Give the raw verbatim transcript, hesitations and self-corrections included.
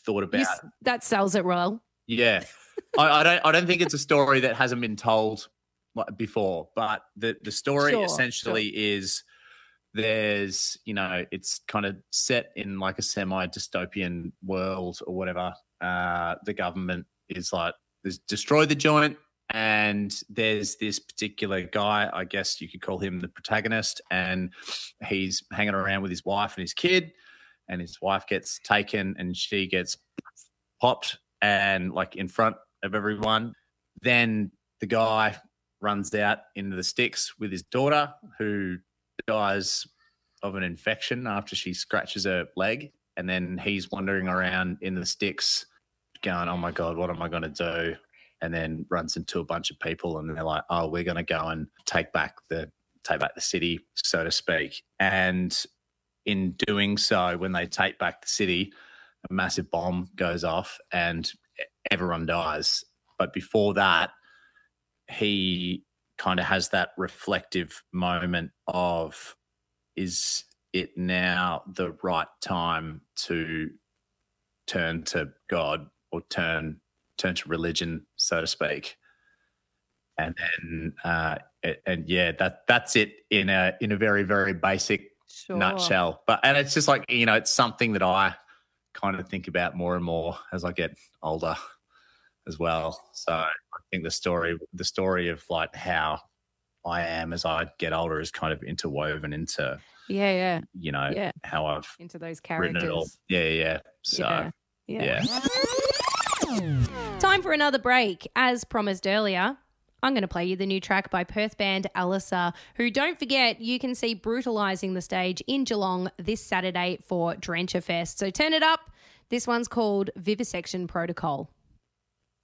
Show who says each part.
Speaker 1: thought about.
Speaker 2: You, that sells it well.
Speaker 1: Yeah. I, I don't I don't think it's a story that hasn't been told before, but the, the story
Speaker 2: Sure,
Speaker 1: essentially
Speaker 2: sure.
Speaker 1: is there's, you know, it's kind of set in like a semi-dystopian world or whatever. Uh, the government is like, there's destroy the joint, and there's this particular guy, I guess you could call him the protagonist, and he's hanging around with his wife and his kid, and his wife gets taken and she gets popped and like in front of everyone. Then the guy runs out into the sticks with his daughter, who dies of an infection after she scratches her leg. And then he's wandering around in the sticks going, oh my God, what am I going to do? And then runs into a bunch of people and they're like, oh, we're going to go and take back the take back the city, so to speak. And in doing so, when they take back the city, a massive bomb goes off and everyone dies. But before that, he kind of has that reflective moment of, is it now the right time to turn to God or turn turn to religion, so to speak? And then, uh, it, and yeah, that that's it in a in a very very basic
Speaker 2: Sure.
Speaker 1: nutshell. But and it's just like, you know, it's something that I kind of think about more and more as I get older as well. So I think the story the story of like how I am as I get older is kind of interwoven into
Speaker 2: Yeah, yeah.
Speaker 1: you know
Speaker 2: Yeah.
Speaker 1: how I've
Speaker 2: Into those
Speaker 1: written it all.
Speaker 2: characters.
Speaker 1: Yeah, yeah. So
Speaker 2: Yeah.
Speaker 1: yeah.
Speaker 2: Yeah. Time for another break. As promised earlier, I'm going to play you the new track by Perth band Alissa, who, don't forget, you can see brutalising the stage in Geelong this Saturday for Drencher Fest. So turn it up. This one's called Vivisection Protocol.